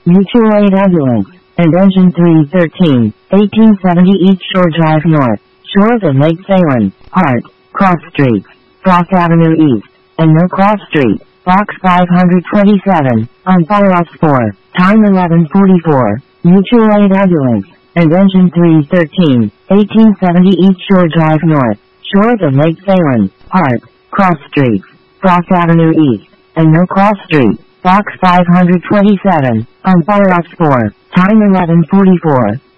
Mutual Aid Ambulance, and Engine 313, 1870 East Shore Drive North, Shores of Lake Salem, Hart, Cross Streets, Cross Avenue East, and No Cross Street, Box 527, on Firehouse 4, time 11:44, Mutual Aid Ambulance, and Engine 313, 1870 East Shore Drive North, Shores of Lake Salem, Hart, Cross Streets, Cross Avenue East, and No Cross Street, Box 527, on Firehouse 4, time 11:44.